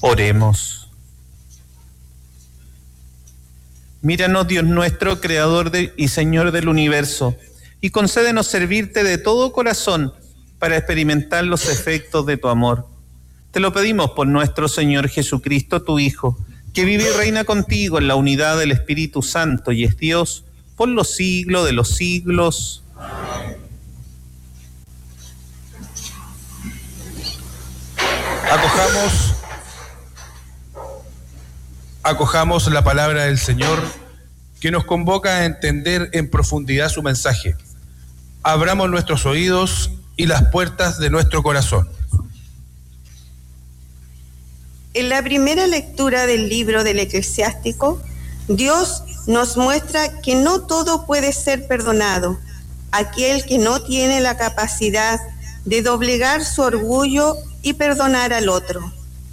Oremos. Míranos, Dios nuestro, Creador y Señor del universo, y concédenos servirte de todo corazón para experimentar los efectos de tu amor. Te lo pedimos por nuestro Señor Jesucristo, tu Hijo, que vive y reina contigo en la unidad del Espíritu Santo y es Dios por los siglos de los siglos. Acojamos la palabra del Señor que nos convoca a entender en profundidad su mensaje. Abramos nuestros oídos y las puertas de nuestro corazón. En la primera lectura del libro del Eclesiástico, Dios nos muestra que no todo puede ser perdonado. Aquel que no tiene la capacidad de doblegar su orgullo y perdonar al otro.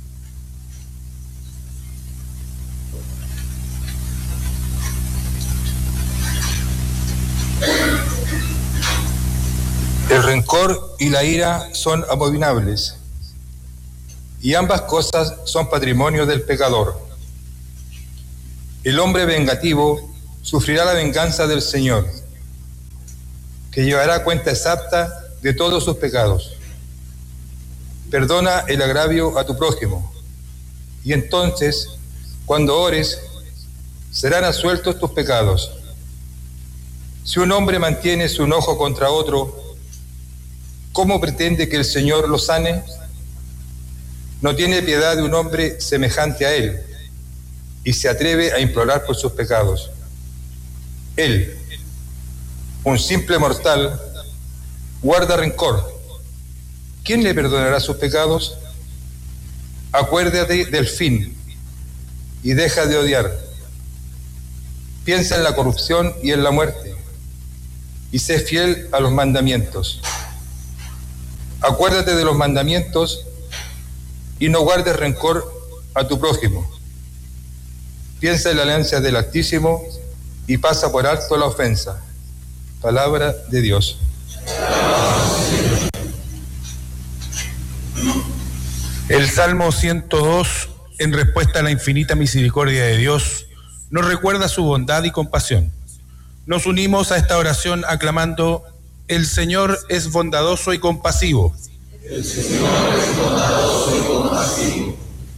El rencor y la ira son abominables, y ambas cosas son patrimonio del pecador. El hombre vengativo sufrirá la venganza del Señor, que llevará cuenta exacta de todos sus pecados. Perdona el agravio a tu prójimo, y entonces, cuando ores, serán absueltos tus pecados. Si un hombre mantiene su enojo contra otro, ¿cómo pretende que el Señor lo sane? No tiene piedad de un hombre semejante a él, y se atreve a implorar por sus pecados. Él, un simple mortal, guarda rencor. ¿Quién le perdonará sus pecados? Acuérdate del fin y deja de odiar. Piensa en la corrupción y en la muerte, y sé fiel a los mandamientos. Acuérdate de los mandamientos y no guardes rencor a tu prójimo. Piensa en la alianza del Altísimo y pasa por alto la ofensa. Palabra de Dios. El Salmo 102, en respuesta a la infinita misericordia de Dios, nos recuerda su bondad y compasión. Nos unimos a esta oración aclamando: el Señor es bondadoso y compasivo. El Señor es bondadoso y compasivo.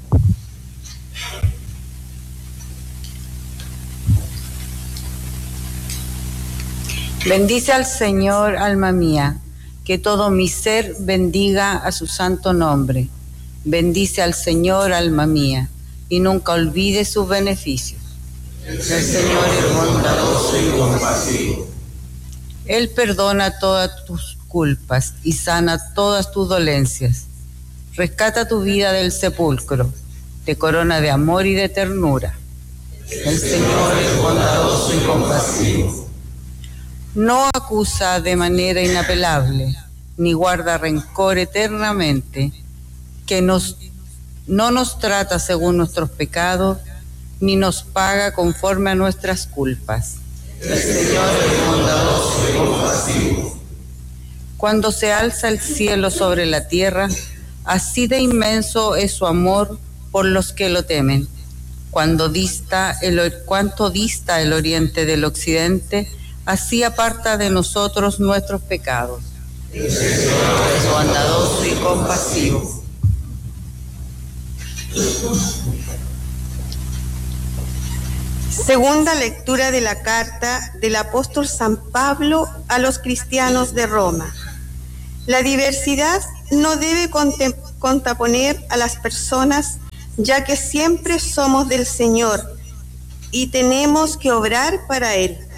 Bendice al Señor, alma mía, que todo mi ser bendiga a su santo nombre. Bendice al Señor, alma mía, y nunca olvide sus beneficios. El Señor es bondadoso y compasivo. Él perdona todas tus culpas y sana todas tus dolencias. Rescata tu vida del sepulcro, te corona de amor y de ternura. El Señor es bondadoso y compasivo. No acusa de manera inapelable, ni guarda rencor eternamente, que no nos trata según nuestros pecados, ni nos paga conforme a nuestras culpas. El Señor es bondadoso y compasivo. Cuando se alza el cielo sobre la tierra, así de inmenso es su amor por los que lo temen. Cuánto dista el oriente del occidente, así aparta de nosotros nuestros pecados. El Señor es bondadoso y compasivo. Segunda lectura de la carta del apóstol San Pablo a los cristianos de Roma. La diversidad no debe contraponer a las personas, ya que siempre somos del Señor y tenemos que obrar para Él.